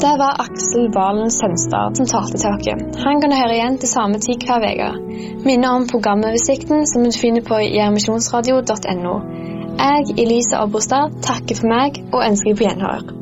Det var Aksel Valen Sønstad som talte til dere. Han kan du høre igjen til samme tid hver vega. Minner om programoversikten som du finner på jermisjonsradio.no. Jeg, Elise Abrostad, takker for meg og ønsker deg på gjenhør.